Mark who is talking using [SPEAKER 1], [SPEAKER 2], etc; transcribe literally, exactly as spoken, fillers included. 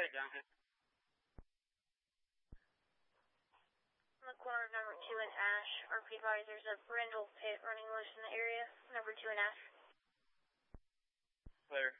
[SPEAKER 1] right, Jonathan.
[SPEAKER 2] On the corner of number two and Ash, R P advisors a Brindle pit running loose in the area. Number two and Ash.
[SPEAKER 1] Clear.